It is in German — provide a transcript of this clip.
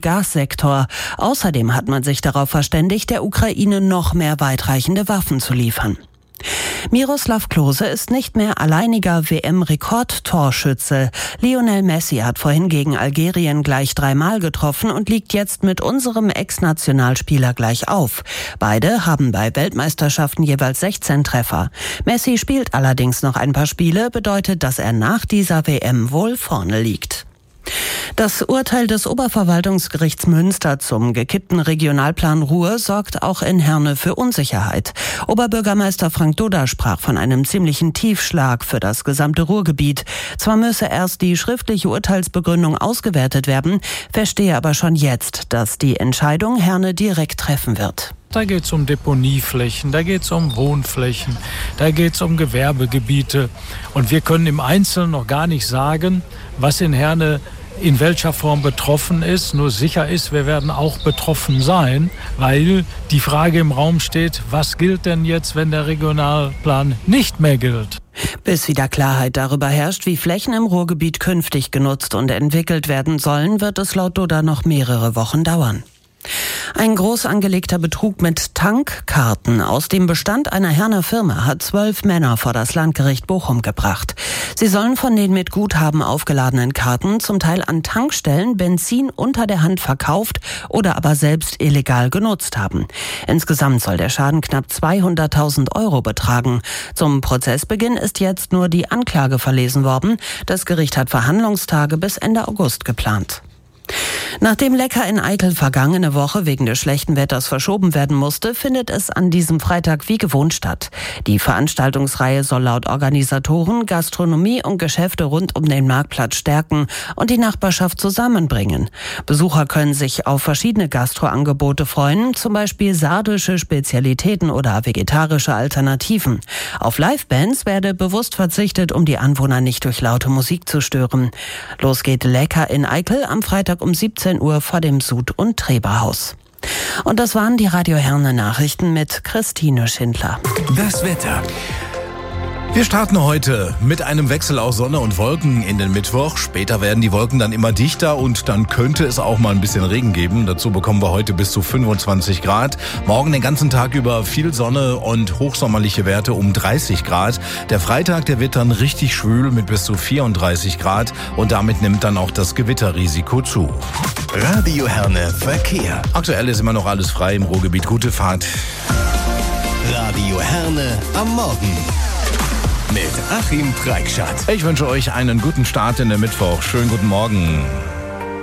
Gassektor. Außerdem hat man sich darauf verständigt, der Ukraine noch mehr weitreichende Waffen zu liefern. Miroslav Klose ist nicht mehr alleiniger WM-Rekordtorschütze. Lionel Messi hat vorhin gegen Algerien gleich 3-mal getroffen und liegt jetzt mit unserem Ex-Nationalspieler gleich auf. Beide haben bei Weltmeisterschaften jeweils 16 Treffer. Messi spielt allerdings noch ein paar Spiele, bedeutet, dass er nach dieser WM wohl vorne liegt. Das Urteil des Oberverwaltungsgerichts Münster zum gekippten Regionalplan Ruhr sorgt auch in Herne für Unsicherheit. Oberbürgermeister Frank Dudda sprach von einem ziemlichen Tiefschlag für das gesamte Ruhrgebiet. Zwar müsse erst die schriftliche Urteilsbegründung ausgewertet werden, verstehe aber schon jetzt, dass die Entscheidung Herne direkt treffen wird. Da geht es um Deponieflächen, da geht es um Wohnflächen, da geht es um Gewerbegebiete. Und wir können im Einzelnen noch gar nicht sagen, was in Herne in welcher Form betroffen ist. Nur sicher ist, wir werden auch betroffen sein, weil die Frage im Raum steht, was gilt denn jetzt, wenn der Regionalplan nicht mehr gilt? Bis wieder Klarheit darüber herrscht, wie Flächen im Ruhrgebiet künftig genutzt und entwickelt werden sollen, wird es laut Dudda noch mehrere Wochen dauern. Ein groß angelegter Betrug mit Tankkarten aus dem Bestand einer Herner Firma hat 12 Männer vor das Landgericht Bochum gebracht. Sie sollen von den mit Guthaben aufgeladenen Karten zum Teil an Tankstellen Benzin unter der Hand verkauft oder aber selbst illegal genutzt haben. Insgesamt soll der Schaden knapp 200.000 Euro betragen. Zum Prozessbeginn ist jetzt nur die Anklage verlesen worden. Das Gericht hat Verhandlungstage bis Ende August geplant. Nachdem Lecker in Eickel vergangene Woche wegen des schlechten Wetters verschoben werden musste, findet es an diesem Freitag wie gewohnt statt. Die Veranstaltungsreihe soll laut Organisatoren Gastronomie und Geschäfte rund um den Marktplatz stärken und die Nachbarschaft zusammenbringen. Besucher können sich auf verschiedene Gastroangebote freuen, zum Beispiel sardische Spezialitäten oder vegetarische Alternativen. Auf Livebands werde bewusst verzichtet, um die Anwohner nicht durch laute Musik zu stören. Los geht Lecker in Eickel am Freitag um 17 Uhr vor dem Sud- und Treberhaus. Und das waren die Radio Herne Nachrichten mit Christine Schindler. Das Wetter. Wir starten heute mit einem Wechsel aus Sonne und Wolken in den Mittwoch. Später werden die Wolken dann immer dichter und dann könnte es auch mal ein bisschen Regen geben. Dazu bekommen wir heute bis zu 25 Grad. Morgen den ganzen Tag über viel Sonne und hochsommerliche Werte um 30 Grad. Der Freitag, der wird dann richtig schwül mit bis zu 34 Grad und damit nimmt dann auch das Gewitterrisiko zu. Radio Herne Verkehr. Aktuell ist immer noch alles frei im Ruhrgebiet. Gute Fahrt. Radio Herne am Morgen. Mit Achim Preikschat. Ich wünsche euch einen guten Start in den Mittwoch. Schönen guten Morgen.